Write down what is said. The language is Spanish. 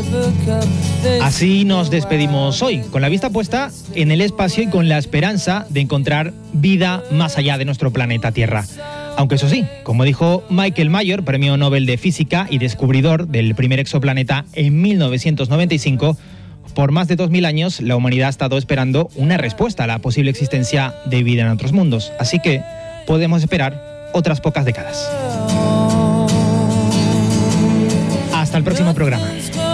Así nos despedimos hoy, con la vista puesta en el espacio y con la esperanza de encontrar vida más allá de nuestro planeta Tierra. Aunque eso sí, como dijo Michael Mayor, premio Nobel de Física y descubridor del primer exoplaneta en 1995, por más de 2000 años la humanidad ha estado esperando una respuesta a la posible existencia de vida en otros mundos. Así que podemos esperar otras pocas décadas. Hasta el próximo programa.